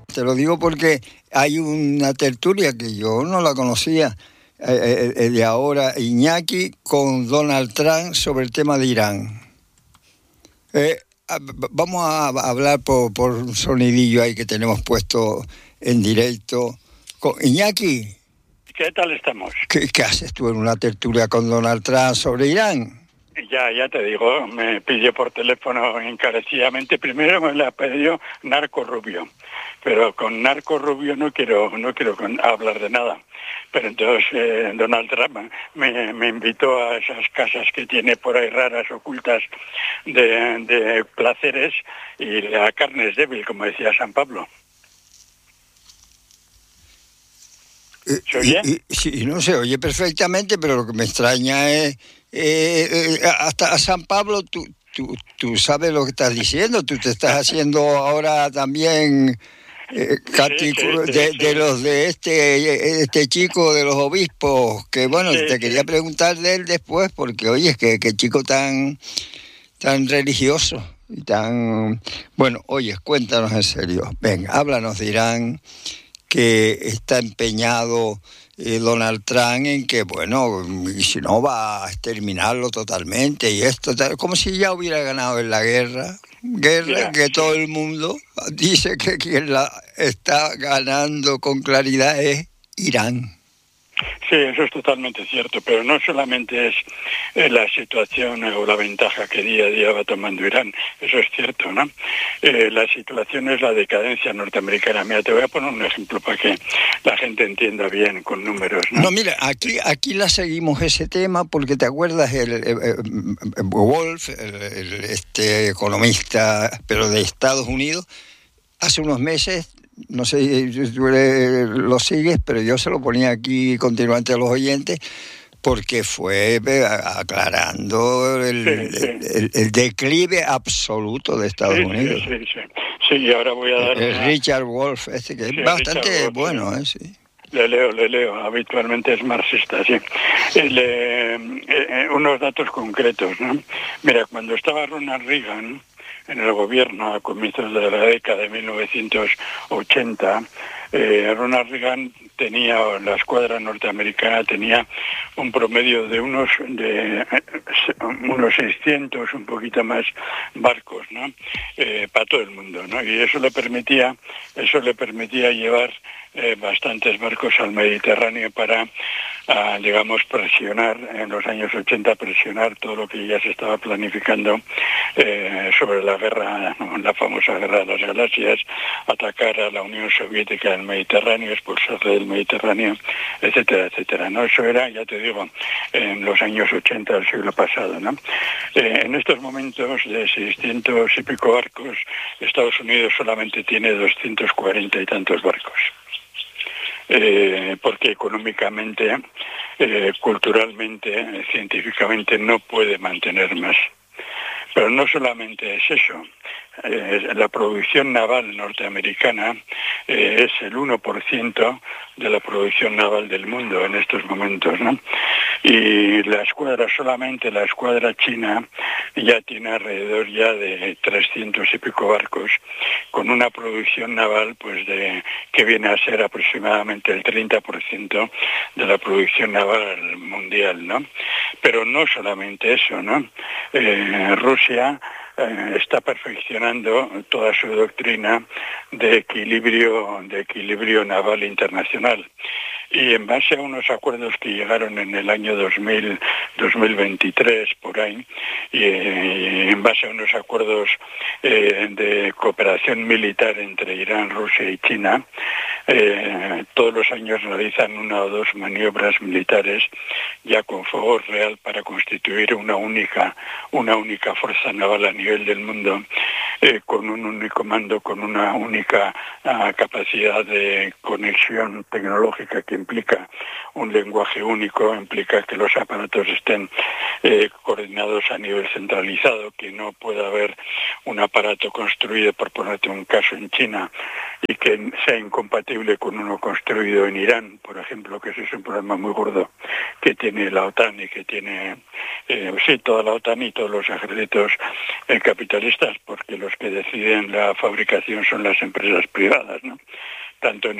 Te lo digo porque hay una tertulia que yo no la conocía, de ahora, Iñaki con Donald Trump sobre el tema de Irán. Vamos a hablar por un sonidillo ahí que tenemos puesto en directo. Iñaki, ¿qué tal estamos? ¿Qué haces tú en una tertulia con Donald Trump sobre Irán? Ya te digo, me pidió por teléfono encarecidamente. Primero me la pidió Narco Rubio, pero con Narco Rubio no quiero hablar de nada. Pero entonces Donald Trump me invitó a esas casas que tiene por ahí raras, ocultas, de placeres, y la carne es débil, como decía San Pablo. ¿Se oye? Sí, no se oye perfectamente, pero lo que me extraña es, hasta a San Pablo tú sabes lo que estás diciendo, tú te estás haciendo ahora también de los de este chico de los obispos, que bueno, te quería preguntar de él después, porque oye, qué chico tan religioso y tan... Bueno, oye, cuéntanos en serio, venga, háblanos de Irán, que está empeñado Donald Trump en que, bueno, y si no va a exterminarlo totalmente y esto, como si ya hubiera ganado en la guerra que todo el mundo dice que quien la está ganando con claridad es Irán. Sí, eso es totalmente cierto, pero no solamente es la situación o la ventaja que día a día va tomando Irán, eso es cierto, ¿no? La situación es la decadencia norteamericana. Mira, te voy a poner un ejemplo para que la gente entienda bien con números, ¿no? No, mira, aquí la seguimos ese tema porque te acuerdas Wolf, este economista, pero de Estados Unidos, hace unos meses, no sé si tú lo sigues, pero yo se lo ponía aquí continuamente a los oyentes, porque fue aclarando el declive absoluto de Estados Unidos. Sí, y ahora voy a dar Richard Wolff, que es bastante Wolff, bueno, sí. Le leo, habitualmente es marxista, sí. Unos datos concretos, ¿no? Mira, cuando estaba Ronald Reagan en el gobierno a comienzos de la década de 1980, Ronald Reagan la escuadra norteamericana tenía un promedio de unos 600, un poquito más, barcos, ¿no? Para todo el mundo, ¿no? Y eso le permitía llevar bastantes barcos al Mediterráneo para, digamos, presionar, en los años 80, presionar todo lo que ya se estaba planificando sobre la guerra, la famosa guerra de las galaxias, atacar a la Unión Soviética en el Mediterráneo, expulsarla del Mediterráneo, etcétera, etcétera, ¿no? Eso era, ya te digo, en los años 80 del siglo pasado, ¿no? En estos momentos, de 600 y pico barcos, Estados Unidos solamente tiene 240 y tantos barcos. Porque económicamente, culturalmente, científicamente no puede mantener más. Pero no solamente es eso. La producción naval norteamericana es el 1% de la producción naval del mundo en estos momentos, ¿no? Y solamente la escuadra china ya tiene alrededor ya de 300 y pico barcos, con una producción naval pues que viene a ser aproximadamente el 30% de la producción naval mundial, ¿no? Pero no solamente eso, ¿no? Rusia está perfeccionando toda su doctrina de equilibrio naval internacional. Y en base a unos acuerdos que llegaron en el año 2023, por ahí, y en base a unos acuerdos de cooperación militar entre Irán, Rusia y China, todos los años realizan una o dos maniobras militares ya con fuego real para constituir una única fuerza naval a nivel del mundo, con un único mando, con una única capacidad de conexión tecnológica que implica un lenguaje único, implica que los aparatos estén coordinados a nivel centralizado, que no pueda haber un aparato construido, por ponerte un caso, en China y que sea incompatible con uno construido en Irán, por ejemplo, que ese es un problema muy gordo que tiene la OTAN y que tiene toda la OTAN y todos los ejércitos capitalistas, porque los que deciden la fabricación son las empresas privadas, ¿no? tanto en